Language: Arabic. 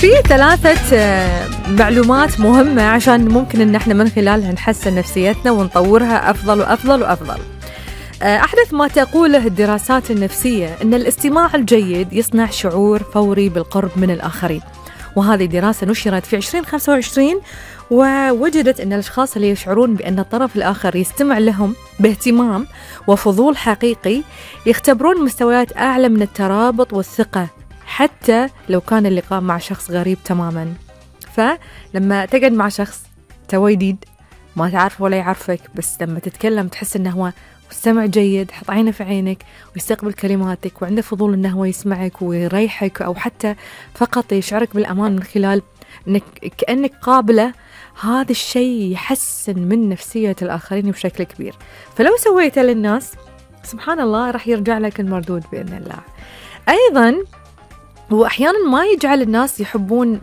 في 3 معلومات مهمة عشان ممكن ان احنا من خلالها نحسن نفسيتنا ونطورها افضل وافضل وافضل. احدث ما تقوله الدراسات النفسية ان الاستماع الجيد يصنع شعور فوري بالقرب من الاخرين، وهذه دراسة نشرت في 2025 ووجدت أن الأشخاص اللي يشعرون بأن الطرف الآخر يستمع لهم باهتمام وفضول حقيقي يختبرون مستويات أعلى من الترابط والثقة، حتى لو كان اللقاء مع شخص غريب تماما. فلما تقعد مع شخص تو جديد ما تعرف ولا يعرفك، بس لما تتكلم تحس أنه هو مستمع جيد، حط عينه في عينك ويستقبل كلماتك وعنده فضول أنه هو يسمعك ويريحك، أو حتى فقط يشعرك بالأمان من خلال أنك كأنك قابلة، هذا الشيء يحسن من نفسية الآخرين بشكل كبير. فلو سويته للناس سبحان الله راح يرجع لك المردود بإذن الله. أيضا وأحيانا ما يجعل الناس يحبون